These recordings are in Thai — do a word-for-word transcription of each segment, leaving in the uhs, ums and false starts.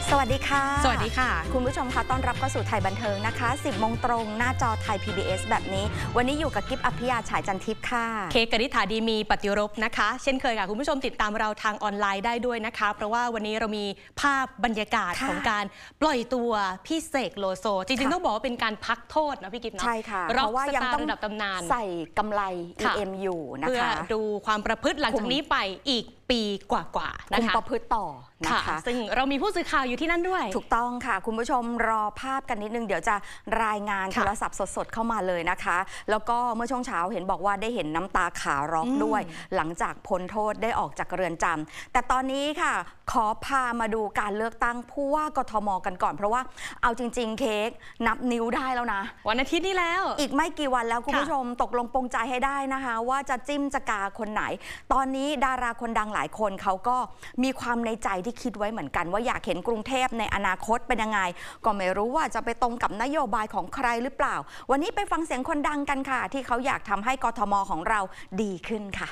สวัสดีค่ะสวัสดีค่ะคุณผู้ชมคะต้อนรับเข้าสู่ไทยบันเทิงนะคะสิบโมงตรงหน้าจอไทย พี บี เอส แบบนี้วันนี้อยู่กับกิ๊บอภิยาฉายจันทิพย์ค่ะเค้กกนิษฐาดีมีปฏิรบนะคะเช่นเคยค่ะคุณผู้ชมติดตามเราทางออนไลน์ได้ด้วยนะคะเพราะว่าวันนี้เรามีภาพบรรยากาศของการปล่อยตัวพี่เสกโลโซจริงๆต้องบอกว่าเป็นการพักโทษนะพี่กิ๊บเนาะใช่ค่ะเพราะว่ายังต้องระดับตำนานใส่กำไร อี เอ็ม อยู่นะคะเพื่อดูความประพฤติหลังจากนี้ไปอีกปีกว่าๆนะคะคุมประพฤติต่อนะคะซึ่งเรามีผู้สื่อข่าวอยู่ที่นั่นด้วยถูกต้องค่ะคุณผู้ชมรอภาพกันนิดนึงเดี๋ยวจะรายงานโทรศัพท์สดๆเข้ามาเลยนะคะแล้วก็เมื่อช่วงเช้าเห็นบอกว่าได้เห็นน้ำตาขาร็อกด้วยหลังจากพ้นโทษได้ออกจากเรือนจำแต่ตอนนี้ค่ะขอพามาดูการเลือกตั้งผู้ว่ากทมกันก่อนเพราะว่าเอาจริงๆเค้กนับนิ้วได้แล้วนะวันอาทิตย์นี้แล้วอีกไม่กี่วันแล้วคุณผู้ชมตกลงปรงใจให้ได้นะคะว่าจะจิ้มจะกาคนไหนตอนนี้ดาราคนดังหลายคนเขาก็มีความในใจที่คิดไว้เหมือนกันว่าอยากเห็นกรุงเทพในอนาคตเป็นยังไงก็ไม่รู้ว่าจะไปตรงกับนโยบายของใครหรือเปล่าวันนี้ไปฟังเสียงคนดังกันค่ะที่เขาอยากทำให้กทมของเราดีขึ้นค่ะ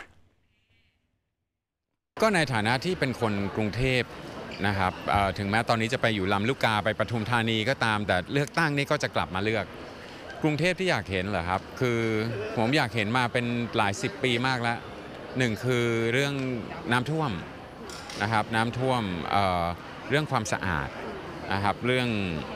ก็ในฐานะที่เป็นคนกรุงเทพนะครับถึงแม้ตอนนี้จะไปอยู่ลำลูกกาไปปทุมธานีก็ตามแต่เลือกตั้งนี่ก็จะกลับมาเลือกกรุงเทพที่อยากเห็นเหรอครับคือผมอยากเห็นมาเป็นหลายสิบปีมากแล้วหนึ่งคือเรื่องน้ำท่วมนะครับน้ำท่วม เอ่อ เรื่องความสะอาดนะครับเรื่อง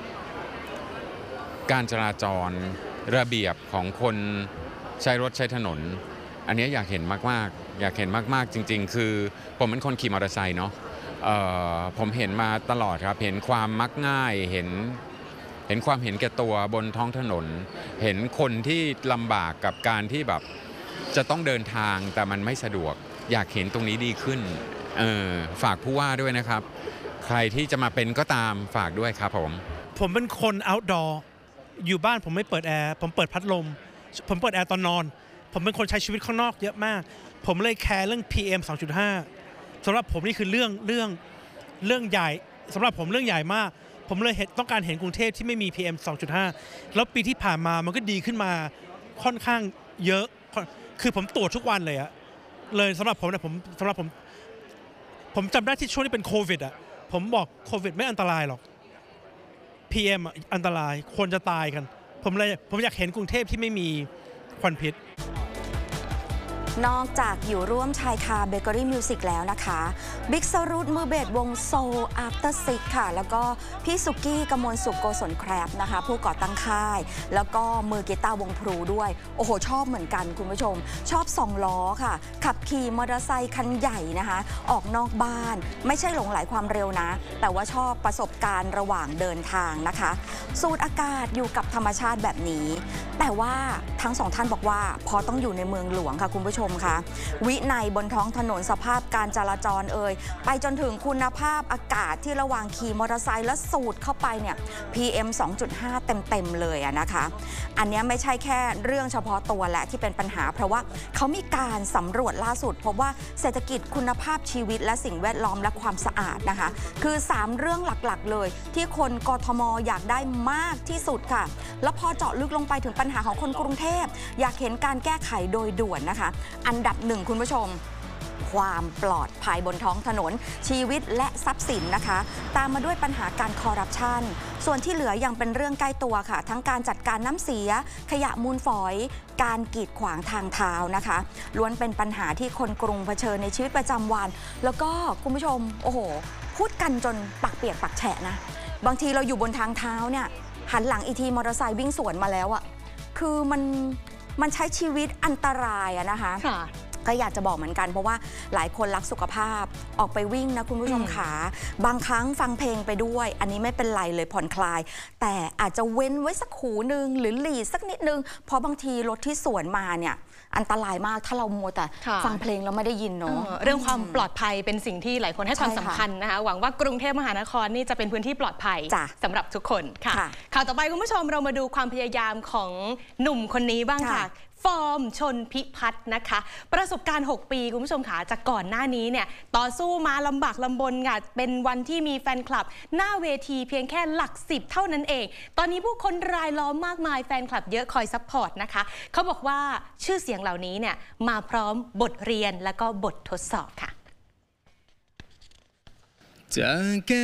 การจราจรระเบียบของคนใช้รถใช้ถนนอันนี้อยากเห็นมากๆอยากเห็นมากๆจริงๆคือผมเป็นคนขี่มอเตอร์ไซค์เนาะผมเห็นมาตลอดครับเห็นความมักง่ายเห็นเห็นความเห็นแก่ตัวบนท้องถนนเห็นคนที่ลำบากกับการที่แบบจะต้องเดินทางแต่มันไม่สะดวกอยากเห็นตรงนี้ดีขึ้นเออฝากผู้ว่าด้วยนะครับใครที่จะมาเป็นก็ตามฝากด้วยครับผมผมเป็นคน outdoor อยู่บ้านผมไม่เปิดแอร์ผมเปิดพัดลมผมเปิดแอร์ตอนนอนผมเป็นคนใช้ชีวิตข้างนอกเยอะมากผมเลยแคร์เรื่อง พี เอ็ม สองจุดห้า สำหรับผมนี่คือเรื่องเรื่องเรื่องใหญ่สำหรับผมเรื่องใหญ่มากผมเลยต้องการเห็นกรุงเทพที่ไม่มี พี เอ็ม สองจุดห้า แล้วปีที่ผ่านมามันก็ดีขึ้นมาค่อนข้างเยอะคือผมตรวจทุกวันเลยอะเลยสำหรับผมนะผมสำหรับผมผมจำได้ที่ช่วงที่เป็นโควิดอะผมบอกโควิดไม่อันตรายหรอก พี เอ็ม อันตรายคนจะตายกันผมเลยผมอยากเห็นกรุงเทพที่ไม่มีควันพิษนอกจากอยู่ร่วมชายคาเบเกอรี่มิวสิกแล้วนะคะบิ๊กสรุตมือเบสวงโซอัฟเตอร์ซิกค่ะแล้วก็พี่สุกี้กมลสุขโกศลแครบนะคะผู้ก่อตั้งค่ายแล้วก็มือกีตาร์วงพลูด้วยโอ้โหชอบเหมือนกันคุณผู้ชมชอบสองล้อค่ะขับขี่มอเตอร์ไซค์คันใหญ่นะคะออกนอกบ้านไม่ใช่หลงไหลความเร็วนะแต่ว่าชอบประสบการณ์ระหว่างเดินทางนะคะสูดอากาศอยู่กับธรรมชาติแบบนี้แต่ว่าทั้งสองท่านบอกว่าพอต้องอยู่ในเมืองหลวงค่ะคุณผู้ชมค่ะวินัยบนท้องถนนสภาพการจราจรเอ่ยไปจนถึงคุณภาพอากาศที่ระหว่างขี่มอเตอร์ไซค์และสูดเข้าไปเนี่ย พี เอ็ม สองจุดห้า เต็มๆเลยอะนะคะอันนี้ไม่ใช่แค่เรื่องเฉพาะตัวและที่เป็นปัญหาเพราะว่าเขามีการสำรวจล่าสุดพบว่าเศรษฐกิจคุณภาพชีวิตและสิ่งแวดล้อมและความสะอาดนะคะคือสามเรื่องหลักๆเลยที่คนกทมอยากได้มากที่สุดค่ะแล้วพอเจาะลึกลงไปถึงปัญหาของคนกรุงเทพอยากเห็นการแก้ไขโดยด่วนนะคะอันดับหนึ่งคุณผู้ชมความปลอดภัยบนท้องถนนชีวิตและทรัพย์สินนะคะตามมาด้วยปัญหาการคอร์รัปชันส่วนที่เหลือยังเป็นเรื่องใกล้ตัวค่ะทั้งการจัดการน้ำเสียขยะมูลฝอยการกีดขวางทางเท้านะคะล้วนเป็นปัญหาที่คนกรุงเผชิญในชีวิตประจำวันแล้วก็คุณผู้ชมโอ้โหพูดกันจนปากเปียกปากแฉะนะบางทีเราอยู่บนทางเท้าเนี่ยหันหลังอีทีมอเตอร์ไซค์วิ่งสวนมาแล้วอะคือมันมันใช้ชีวิตอันตรายอะนะคะก็อยากจะบอกเหมือนกันเพราะว่าหลายคนรักสุขภาพออกไปวิ่งนะคุณผู้ชมขาบางครั้งฟังเพลงไปด้วยอันนี้ไม่เป็นไรเลยผ่อนคลายแต่อาจจะเว้นไว้สักหูนึงหรือหลีสักนิดนึงเพราะบางทีรถที่สวนมาเนี่ยอันตรายมากถ้าเรามัวแต่ฟังเพลงแล้วไม่ได้ยินเนาะเรื่องความปลอดภัยเป็นสิ่งที่หลายคนให้ความสำคัญนะคะหวังว่ากรุงเทพมหานครนี่จะเป็นพื้นที่ปลอดภัยสำหรับทุกคนค่ะข่าวต่อไปคุณผู้ชมเรามาดูความพยายามของหนุ่มคนนี้บ้างค่ะฟอร์มชนพิพัฒน์นะคะประสบการณ์หกปีคุณผู้ชมค่ะจากก่อนหน้านี้เนี่ยต่อสู้มาลำบากลำบนค่ะเป็นวันที่มีแฟนคลับหน้าเวทีเพียงแค่หลักสิบเท่านั้นเองตอนนี้ผู้คนรายล้อมมากมายแฟนคลับเยอะคอยซัพพอร์ตนะคะเขาบอกว่าชื่อเสียงเหล่านี้เนี่ยมาพร้อมบทเรียนและก็บททดสอบค่ะ